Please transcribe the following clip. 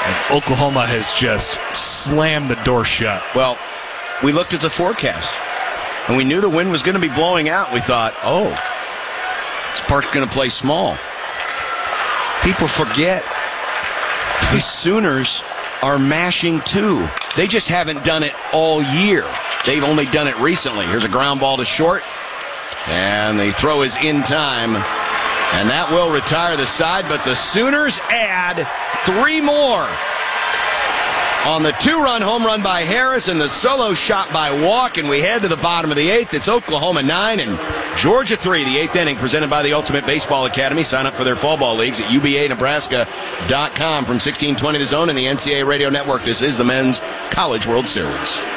And Oklahoma has just slammed the door shut. Well, we looked at the forecast, and we knew the wind was going to be blowing out. We thought, this park's going to play small. People forget the Sooners are mashing too. They just haven't done it all year. They've only done it recently. Here's a ground ball to short, and the throw is in time. And that will retire the side, but the Sooners add 3 more on the 2-run home run by Harris and the solo shot by Walk, and we head to the bottom of the 8th. It's Oklahoma 9 and Georgia 3, the 8th inning, presented by the Ultimate Baseball Academy. Sign up for their fall ball leagues at UBAnebraska.com from 1620 The Zone and the NCAA Radio Network. This is the Men's College World Series.